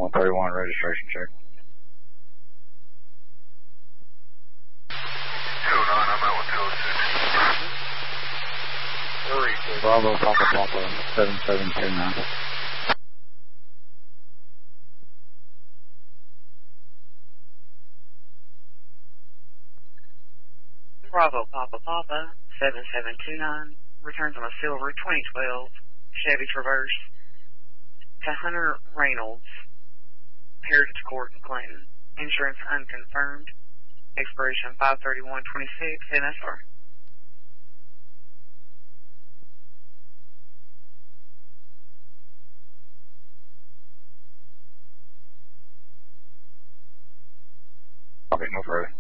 131 registration check. 209, I'm out with 206. Bravo Papa Papa 7729. Bravo Papa Papa 7729 returns on a silver 2012 Chevy Traverse to Hunter Reynolds, Heritage Court in Clinton. Insurance unconfirmed. Expiration 5/31/26 NSR. Okay, no further.